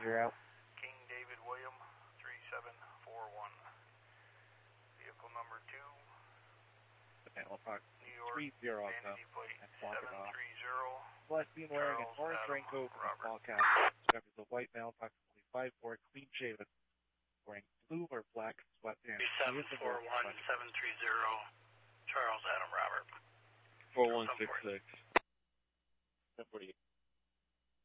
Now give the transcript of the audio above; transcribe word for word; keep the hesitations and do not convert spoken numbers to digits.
You're out. King David William, three seven four one. Vehicle number two. New York, three zero vanity plate seven three zero. Plus, being wearing an orange Adam raincoat and a Robert. small cap. Described as a white male, approximately five four, clean shaven, wearing blue or black sweatpants. seven four one seven three zero. Charles Adam Robert. four one six six. ten forty-eight.